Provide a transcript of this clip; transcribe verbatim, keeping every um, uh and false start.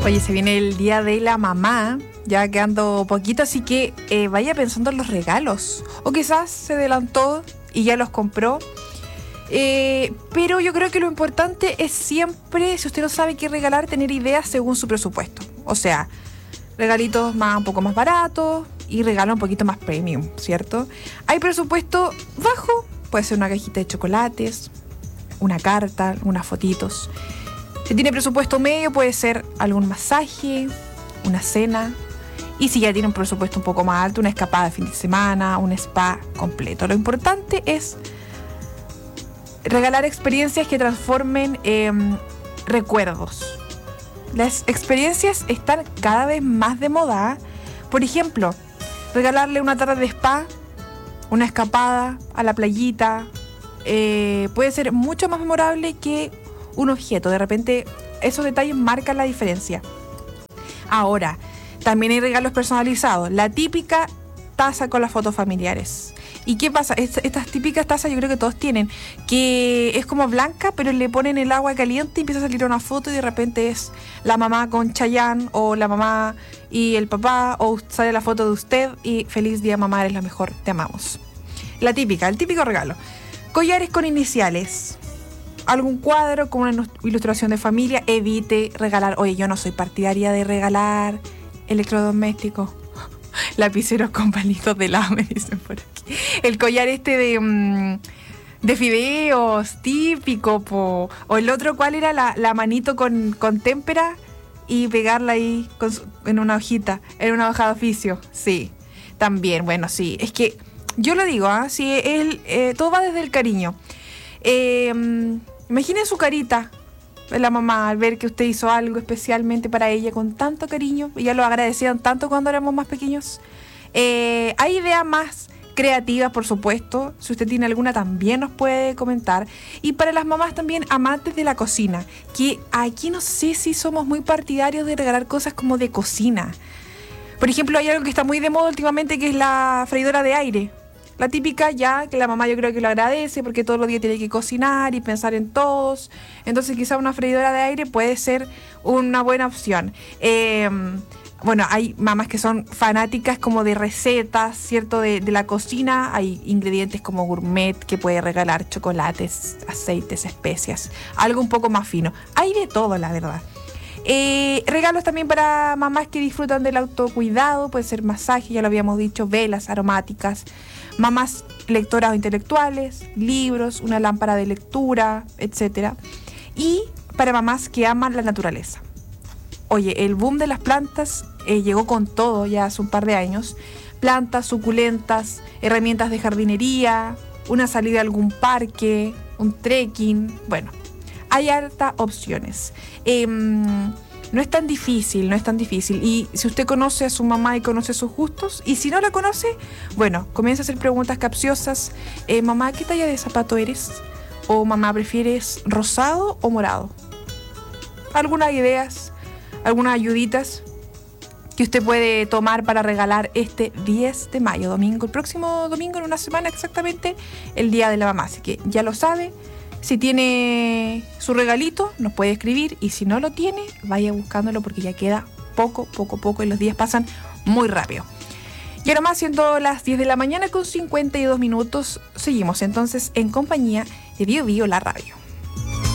Oye, se viene el día de la mamá, ya quedando poquito, así que eh, vaya pensando en los regalos. O quizás se adelantó y ya los compró. Eh, pero yo creo que lo importante es siempre, si usted no sabe qué regalar, tener ideas según su presupuesto. O sea, regalitos más, un poco más baratos y regalos un poquito más premium, ¿cierto? Hay presupuesto bajo, puede ser una cajita de chocolates, una carta, unas fotitos. Si tiene presupuesto medio, puede ser algún masaje, una cena. Y si ya tiene un presupuesto un poco más alto, una escapada de fin de semana, un spa completo. Lo importante es regalar experiencias que transformen eh, recuerdos. Las experiencias están cada vez más de moda. Por ejemplo, regalarle una tarde de spa, una escapada a la playita, eh, puede ser mucho más memorable que un objeto. De repente, esos detalles marcan la diferencia. Ahora, también hay regalos personalizados. La típica taza con las fotos familiares. ¿Y qué pasa? Estas típicas tazas yo creo que todos tienen, que es como blanca, pero le ponen el agua caliente y empieza a salir una foto y de repente es la mamá con Chayanne, o la mamá y el papá, o sale la foto de usted y feliz día mamá, eres la mejor, te amamos. La típica, el típico regalo. Collares con iniciales. Algún cuadro con una ilustración de familia. Evite regalar, oye, yo no soy partidaria de regalar electrodomésticos. Lapiceros con palitos de helado, me dicen por aquí. El collar este de, um, de fideos, típico, po. O el otro, ¿cuál era? La, la manito con, con témpera y pegarla ahí con su, en una hojita, en una hoja de oficio. Sí, también, bueno, sí. Es que yo lo digo, ¿ah? ¿eh? Sí, él, eh, todo va desde el cariño. Eh, imaginen su carita de la mamá al ver que usted hizo algo especialmente para ella con tanto cariño. Ella lo agradecieron tanto cuando éramos más pequeños. Eh, hay ideas más creativas, por supuesto. Si usted tiene alguna, también nos puede comentar. Y para las mamás también amantes de la cocina, que aquí no sé si somos muy partidarios de regalar cosas como de cocina. Por ejemplo, hay algo que está muy de moda últimamente, que es la freidora de aire. La típica, ya que la mamá yo creo que lo agradece porque todos los días tiene que cocinar y pensar en todos. Entonces quizá una freidora de aire puede ser una buena opción. Eh, bueno, hay mamás que son fanáticas como de recetas, ¿cierto? De, de la cocina. Hay ingredientes como gourmet que puede regalar, chocolates, aceites, especias, algo un poco más fino. Hay de todo, la verdad. Eh, regalos también para mamás que disfrutan del autocuidado, puede ser masaje, ya lo habíamos dicho, velas aromáticas, mamás lectoras o intelectuales, libros, una lámpara de lectura, etcétera. Y para mamás que aman la naturaleza. Oye, el boom de las plantas eh, llegó con todo ya hace un par de años. Plantas suculentas, herramientas de jardinería, una salida a algún parque, un trekking, bueno. Hay hartas opciones. Eh, no es tan difícil, no es tan difícil. Y si usted conoce a su mamá y conoce sus gustos, y si no la conoce, bueno, comienza a hacer preguntas capciosas. Eh, mamá, ¿qué talla de zapato eres? O mamá, ¿prefieres rosado o morado? Algunas ideas, algunas ayuditas que usted puede tomar para regalar este diez de mayo, domingo, el próximo domingo, en una semana exactamente, el Día de la Mamá. Así que ya lo sabe. Si tiene su regalito, nos puede escribir, y si no lo tiene, vaya buscándolo porque ya queda poco, poco, poco y los días pasan muy rápido. Y ahora más, siendo las diez de la mañana con cincuenta y dos minutos, seguimos entonces en compañía de Bio Bio, la radio.